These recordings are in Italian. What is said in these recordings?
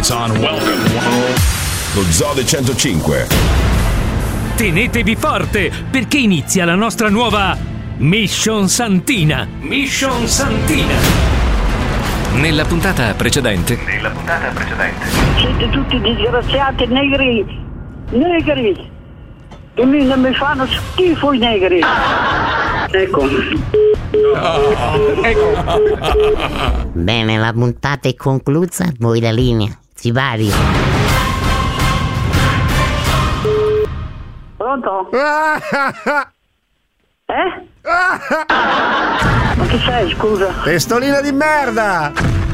lights on, welcome. Lo Zoo del 105. Tenetevi forte perché inizia la nostra nuova Mission Santina. Mission Santina. Nella puntata precedente. Siete tutti disgraziati negri. Che mi fanno schifo i negri. Ecco. Bene, la puntata è conclusa, voi la linea. Sipario. Pronto? Ma chi sei, scusa? Testolina di merda!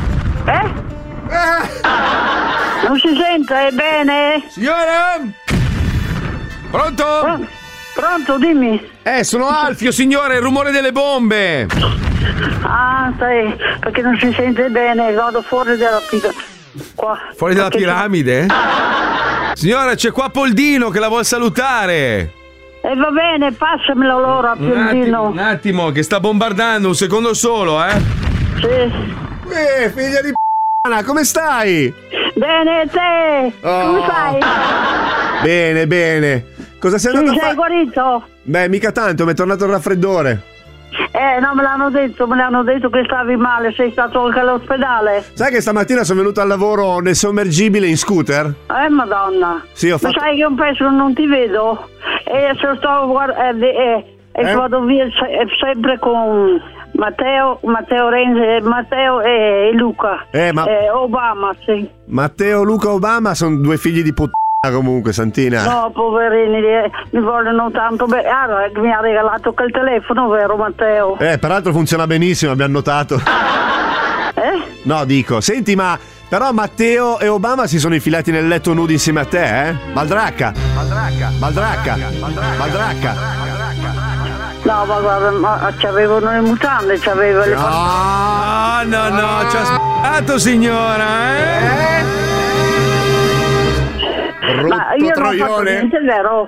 Non si sente bene? Signora! Pronto? Pronto, dimmi. Sono Alfio, signore, il rumore delle bombe! Ah, sai, perché non si sente bene, vado fuori dalla qua. Fuori dalla piramide? Signora, c'è qua Poldino che la vuol salutare! E va bene, passamelo allora, Poldino. Un attimo, che sta bombardando, un secondo solo, Sì. Figlia di p***a, come stai? Bene, te? Come stai? Bene. Cosa sei andato a fare? Sei guarito? Beh, mica tanto, mi è tornato il raffreddore. No, me l'hanno detto che stavi male, sei stato anche all'ospedale. Sai che stamattina sono venuto al lavoro nel sommergibile in scooter? Madonna. Sì, ho fatto... Ma sai che un pezzo non ti vedo? E se sto guardando... vado via sempre con Matteo Renzi, Matteo e Luca. Obama, sì. Matteo, Luca, Obama sono due figli di puttana comunque, Santina. No, poverini, mi vogliono tanto bene. Mi ha regalato anche il telefono, vero Matteo? Peraltro funziona benissimo, abbiamo notato. No, dico, senti, ma però Matteo e Obama si sono infilati nel letto nudi insieme a te, eh? Baldracca. No, ma guarda, c'avevano le mutande, c'aveva le... No, ci ha sbagliato, signora, Ma io non ho fatto niente, vero?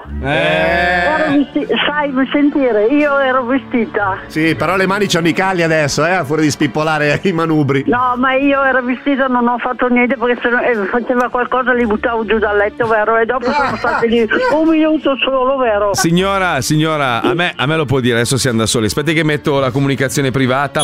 Sai sentire, io ero vestita. Sì, però le mani c'hanno i calli adesso, a fuori di spippolare i manubri. No, ma io ero vestita, non ho fatto niente perché se faceva qualcosa li buttavo giù dal letto, vero? E dopo sono stati lì un minuto solo, vero? Signora, a me lo può dire, adesso si anda soli. Aspetti che metto la comunicazione privata.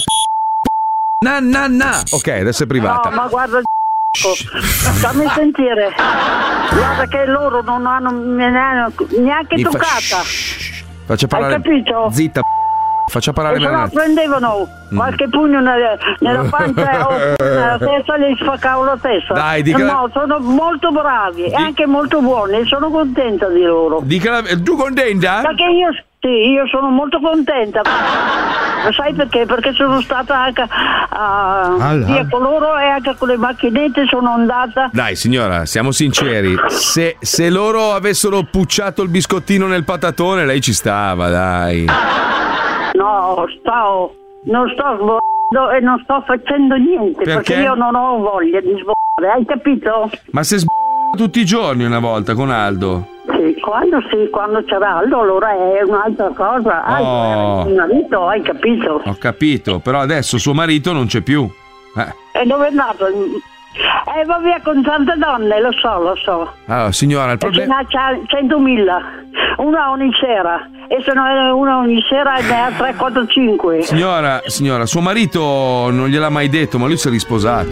Ok, adesso è privata. No, ma guarda, fammi sentire. Guarda che loro non hanno neanche toccata. Faccia parlare. Hai capito? Zitta. Faccia parlare. E se no prendevano qualche pugno nella pancia o nella testa e gli spaccavo la testa. Dai, dica. No, sono molto bravi e anche molto buoni e sono contenta di loro. Tu contenta? Perché io sono molto contenta. Sai perché? Perché sono stata anche via con loro e anche con le macchinette sono andata. Dai signora, siamo sinceri. Se loro avessero pucciato il biscottino nel patatone, lei ci stava, dai. No, non sto sbagliando e non sto facendo niente perché io non ho voglia di sbagliare, hai capito? Ma se tutti i giorni una volta con Aldo? Sì, quando c'era Aldo allora è un'altra cosa. Aldo era il marito, hai capito? Ho capito, però adesso suo marito non c'è più. E dove è andato? Va via con tante donne, lo so. Allora, signora, il problema... Ce n'ha 100.000, una ogni sera, e se no è una ogni sera e ne ha 3, 4, 5. Signora, suo marito non gliel'ha mai detto, ma lui si è risposato.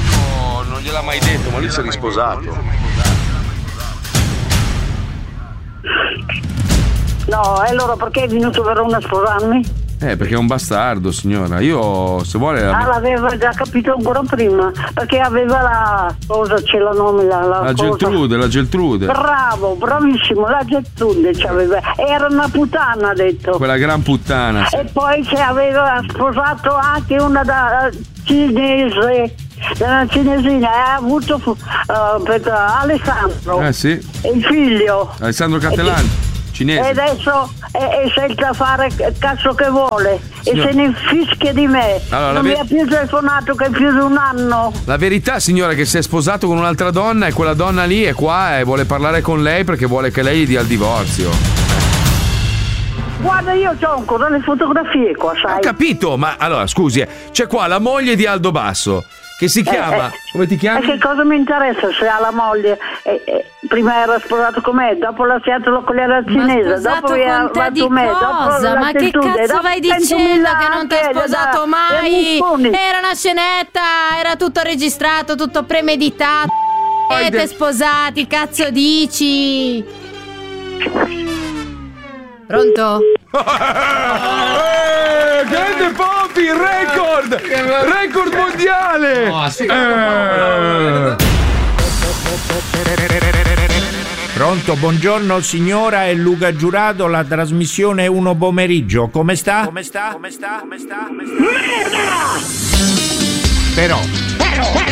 No, e allora perché è venuto Verona a sposarmi? Perché è un bastardo, signora. Io, se vuole... l'aveva già capito ancora prima. Perché aveva la... cosa c'è la nome? La Geltrude. Bravo, bravissimo, la Geltrude c'aveva. Era una puttana, ha detto. Quella gran puttana. Sì. E poi aveva sposato anche una da cinese. Della cinesina, ha avuto Alessandro. Sì. E il figlio. Alessandro Cattelani. Cinese. E adesso è senza fare il cazzo che vuole. Signora. E se ne fischia di me. Allora, non mi ha più telefonato che più di un anno. La verità, signora, è che si è sposato con un'altra donna e quella donna lì è qua e vuole parlare con lei perché vuole che lei gli dia il divorzio. Guarda, io ho ancora le fotografie qua, sai. Ho capito, ma allora scusi, c'è qua la moglie di Aldo Basso, che si chiama? Come ti chiami? E che cosa mi interessa se ha la moglie? Prima era sposato con me, dopo lasciatelo con la cinese, dopo con te di cosa? Ma che cazzo vai dicendo che non ti hai sposato mai? Era una scenetta, era tutto registrato, tutto premeditato. Siete sposati, cazzo dici? Pronto? Grande Poppy, record mondiale. Pronto, buongiorno signora, è Luca Giurato, la trasmissione 1 pomeriggio. Come sta? Merda! Però